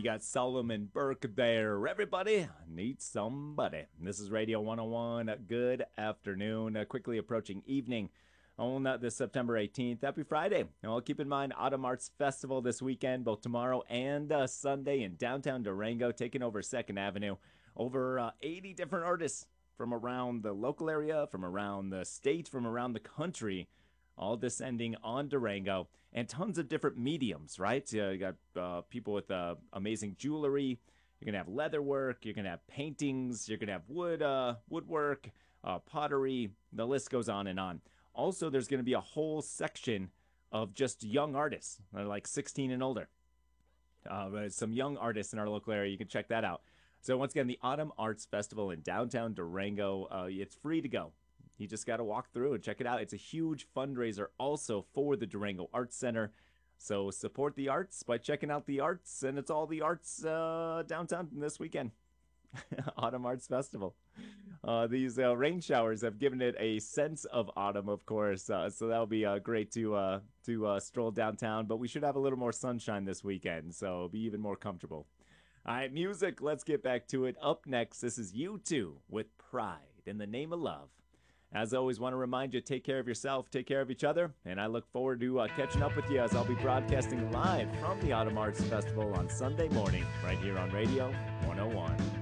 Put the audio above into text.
got Solomon Burke there. Everybody needs somebody. This is Radio 101. Good afternoon. Quickly approaching evening on this September 18th. Happy Friday. Now, keep in mind, Autumn Arts Festival this weekend, both tomorrow and Sunday in downtown Durango, taking over 2nd Avenue. Over 80 different artists from around the local area, from around the state, from around the country, all descending on Durango, and tons of different mediums, right? You got people with amazing jewelry. You're going to have leather work. You're going to have paintings. You're going to have woodwork, pottery. The list goes on and on. Also, there's going to be a whole section of just young artists, like 16 and older. Some young artists in our local area. You can check that out. So once again, the Autumn Arts Festival in downtown Durango. It's free to go. You just got to walk through and check it out. It's a huge fundraiser also for the Durango Arts Center. So support the arts by checking out the arts, and it's all the arts downtown this weekend. Autumn Arts Festival. These rain showers have given it a sense of autumn, of course. So that'll be great to stroll downtown. But we should have a little more sunshine this weekend, so it'll be even more comfortable. All right, music. Let's get back to it. Up next, this is U2 with Pride in the Name of Love. As always, want to remind you, take care of yourself, take care of each other, and I look forward to catching up with you as I'll be broadcasting live from the Autumn Arts Festival on Sunday morning right here on Radio 101.